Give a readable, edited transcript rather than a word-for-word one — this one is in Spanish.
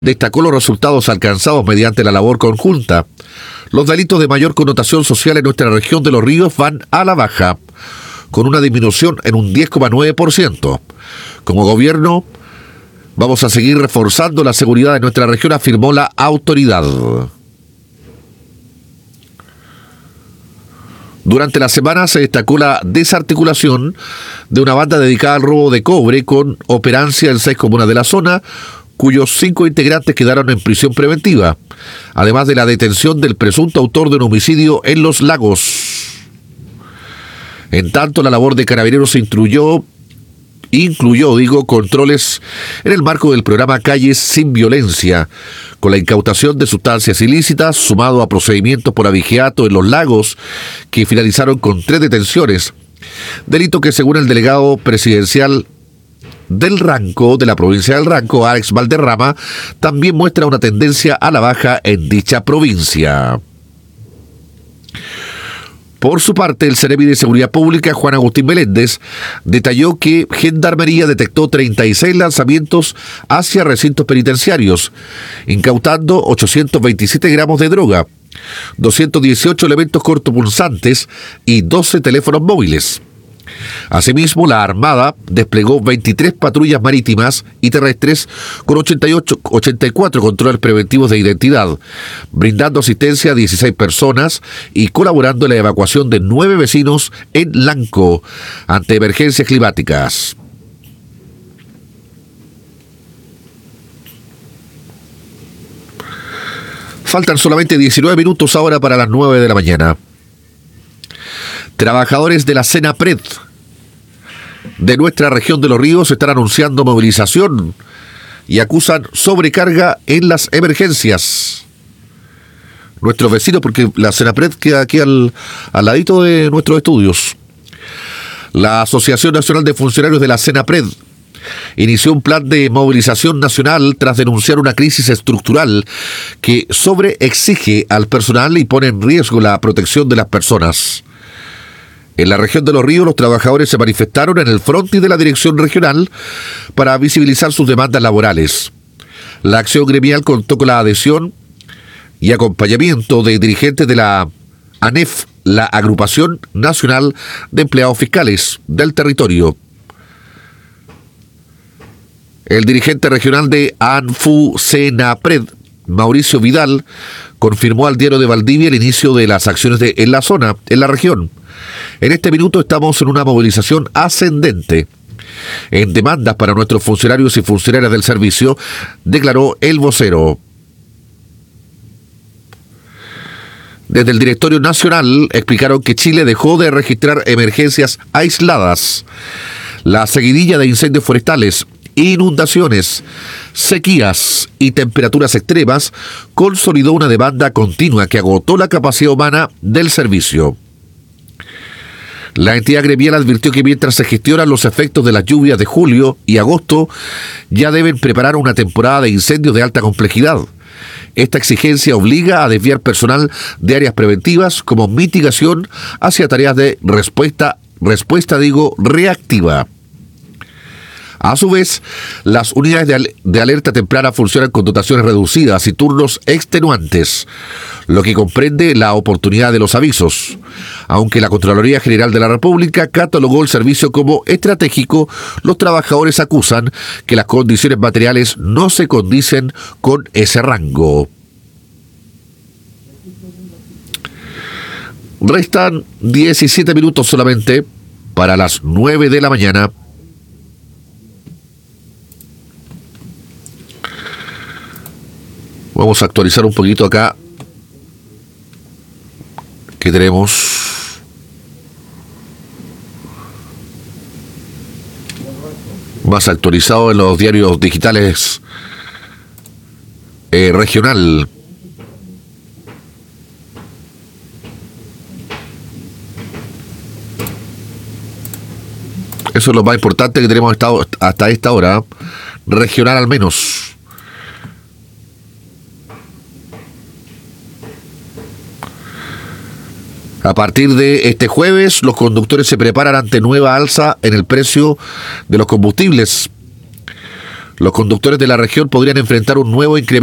Destacó los resultados alcanzados mediante la labor conjunta. Los delitos de mayor connotación social en nuestra región de Los Ríos van a la baja, con una disminución en un 10,9%. Como gobierno, vamos a seguir reforzando la seguridad de nuestra región, afirmó la autoridad. Durante la semana se destacó la desarticulación de una banda dedicada al robo de cobre con operancia en 6 comunas de la zona, cuyos 5 integrantes quedaron en prisión preventiva, además de la detención del presunto autor de un homicidio en Los Lagos. En tanto, la labor de Carabineros incluyó controles en el marco del programa Calles sin Violencia, con la incautación de sustancias ilícitas, sumado a procedimientos por abigeato en Los Lagos, que finalizaron con 3 detenciones, delito que, según el delegado presidencial del Ranco, de la provincia del Ranco, Alex Valderrama, también muestra una tendencia a la baja en dicha provincia. Por su parte, el Seremi de Seguridad Pública, Juan Agustín Meléndez, detalló que Gendarmería detectó 36 lanzamientos hacia recintos penitenciarios, incautando 827 gramos de droga, 218 elementos cortopunzantes y 12 teléfonos móviles. Asimismo, la Armada desplegó 23 patrullas marítimas y terrestres con 84 controles preventivos de identidad, brindando asistencia a 16 personas y colaborando en la evacuación de 9 vecinos en Lanco ante emergencias climáticas. Faltan solamente 19 minutos ahora para las 9 de la mañana. Trabajadores de la Senapred de nuestra región de Los Ríos están anunciando movilización y acusan sobrecarga en las emergencias. Nuestros vecinos, porque la Senapred queda aquí al ladito de nuestros estudios. La Asociación Nacional de Funcionarios de la Senapred inició un plan de movilización nacional tras denunciar una crisis estructural que sobreexige al personal y pone en riesgo la protección de las personas. En la región de Los Ríos, los trabajadores se manifestaron en el frontis de la dirección regional para visibilizar sus demandas laborales. La acción gremial contó con la adhesión y acompañamiento de dirigentes de la ANEF, la Agrupación Nacional de Empleados Fiscales del territorio. El dirigente regional de ANFU-Senapred, Mauricio Vidal, confirmó al Diario de Valdivia el inicio de las acciones en la zona, en la región. En este minuto estamos en una movilización ascendente en demandas para nuestros funcionarios y funcionarias del servicio, declaró el vocero. Desde el Directorio Nacional explicaron que Chile dejó de registrar emergencias aisladas. La seguidilla de incendios forestales, inundaciones, sequías y temperaturas extremas consolidó una demanda continua que agotó la capacidad humana del servicio. La entidad gremial advirtió que mientras se gestionan los efectos de las lluvias de julio y agosto, ya deben preparar una temporada de incendios de alta complejidad. Esta exigencia obliga a desviar personal de áreas preventivas como mitigación hacia tareas de respuesta reactiva. A su vez, las unidades de alerta temprana funcionan con dotaciones reducidas y turnos extenuantes, lo que comprende la oportunidad de los avisos. Aunque la Contraloría General de la República catalogó el servicio como estratégico, los trabajadores acusan que las condiciones materiales no se condicen con ese rango. Restan 17 minutos solamente para las 9 de la mañana. Vamos a actualizar un poquito acá que tenemos más actualizado en los diarios digitales regional. Eso es lo más importante que tenemos hasta esta hora, regional al menos. A partir de este jueves, los conductores se preparan ante nueva alza en el precio de los combustibles. Los conductores de la región podrían enfrentar un nuevo incremento